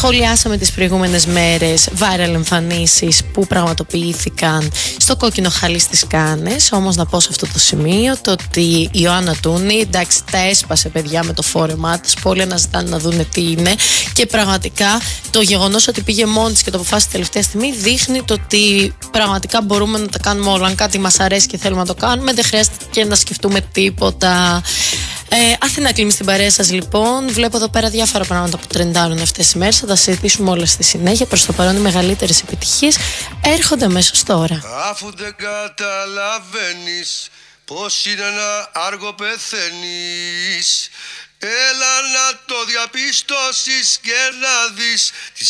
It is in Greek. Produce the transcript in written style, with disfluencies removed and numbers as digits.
Σχολιάσαμε τις προηγούμενες μέρες viral εμφανίσεις που πραγματοποιήθηκαν στο κόκκινο χαλί στις Κάνες. Όμως να πω σε αυτό το σημείο το ότι η Ιωάννα Τούνη, εντάξει, τα έσπασε παιδιά με το φόρεμά της, που όλοι αναζητάνε να δούνε τι είναι, και πραγματικά το γεγονός ότι πήγε μόνη της και το αποφάσισε τελευταία στιγμή δείχνει το ότι πραγματικά μπορούμε να τα κάνουμε όλα. Αν κάτι μας αρέσει και θέλουμε να το κάνουμε, δεν χρειάζεται και να σκεφτούμε τίποτα. Αθηνά κλείνει στην παρέα σας λοιπόν. Βλέπω εδώ πέρα διάφορα πράγματα που τρεντάρουν αυτές τις μέρες. Θα τα συζητήσουμε όλα στη συνέχεια. Προς το παρόν οι μεγαλύτερες επιτυχίες έρχονται αμέσως τώρα. Αφού δεν καταλαβαίνεις πως είναι ένα άργο πεθαίνεις, έλα να το διαπιστώσεις και να δεις τις